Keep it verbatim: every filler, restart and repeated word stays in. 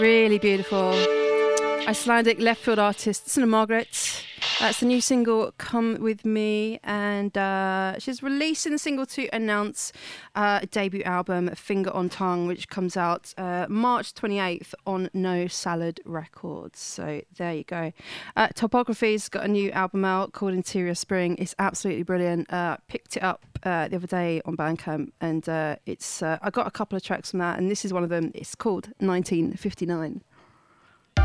Really beautiful. Icelandic left field artist Sunna Margaret. That's the new single, Come With Me, and uh, she's releasing the single to announce uh, a debut album, Finger on Tongue, which comes out uh, March twenty-eighth on No Salad Records. So there you go. Uh, Topography's got a new album out called Interior Spring. It's absolutely brilliant. Uh, picked it up uh, the other day on Bandcamp, and uh, it's uh, I got a couple of tracks from that, and this is one of them. It's called nineteen fifty-nine.